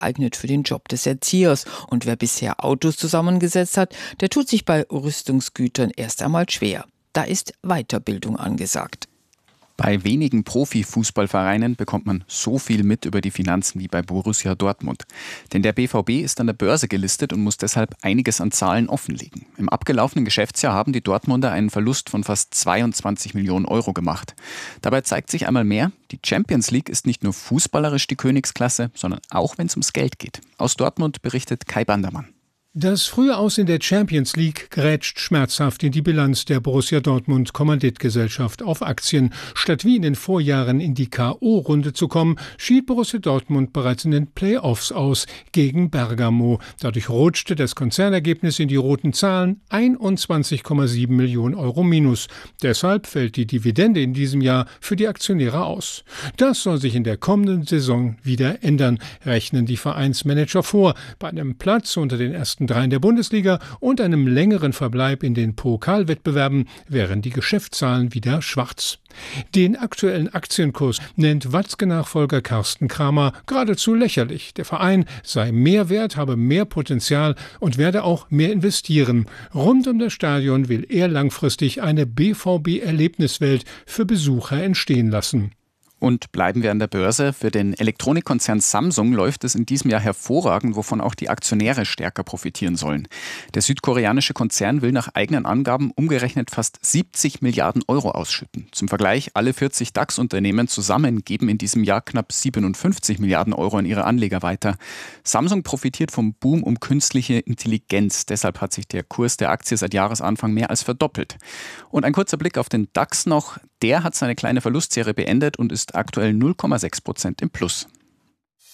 geeignet für den Job des Erziehers. Und wer bisher Autos zusammengesetzt hat, der tut sich bei Rüstungsgütern erst einmal schwer. Da ist Weiterbildung angesagt. Bei wenigen Profifußballvereinen bekommt man so viel mit über die Finanzen wie bei Borussia Dortmund. Denn der BVB ist an der Börse gelistet und muss deshalb einiges an Zahlen offenlegen. Im abgelaufenen Geschäftsjahr haben die Dortmunder einen Verlust von fast 22 Millionen Euro gemacht. Dabei zeigt sich einmal mehr, die Champions League ist nicht nur fußballerisch die Königsklasse, sondern auch wenn es ums Geld geht. Aus Dortmund berichtet Kai Bandermann. Das frühe Aus in der Champions League grätscht schmerzhaft in die Bilanz der Borussia Dortmund Kommanditgesellschaft auf Aktien. Statt wie in den Vorjahren in die K.O.-Runde zu kommen, schied Borussia Dortmund bereits in den Play-Offs aus gegen Bergamo. Dadurch rutschte das Konzernergebnis in die roten Zahlen, 21,7 Millionen Euro minus. Deshalb fällt die Dividende in diesem Jahr für die Aktionäre aus. Das soll sich in der kommenden Saison wieder ändern, rechnen die Vereinsmanager vor. Bei einem Platz unter den ersten 3 in der Bundesliga und einem längeren Verbleib in den Pokalwettbewerben wären die Geschäftszahlen wieder schwarz. Den aktuellen Aktienkurs nennt Watzke-Nachfolger Carsten Kramer geradezu lächerlich. Der Verein sei mehr wert, habe mehr Potenzial und werde auch mehr investieren. Rund um das Stadion will er langfristig eine BVB-Erlebniswelt für Besucher entstehen lassen. Und bleiben wir an der Börse. Für den Elektronikkonzern Samsung läuft es in diesem Jahr hervorragend, wovon auch die Aktionäre stärker profitieren sollen. Der südkoreanische Konzern will nach eigenen Angaben umgerechnet fast 70 Milliarden Euro ausschütten. Zum Vergleich, alle 40 DAX-Unternehmen zusammen geben in diesem Jahr knapp 57 Milliarden Euro an ihre Anleger weiter. Samsung profitiert vom Boom um künstliche Intelligenz. Deshalb hat sich der Kurs der Aktie seit Jahresanfang mehr als verdoppelt. Und ein kurzer Blick auf den DAX noch. Der hat seine kleine Verlustserie beendet und ist aktuell 0,6% im Plus.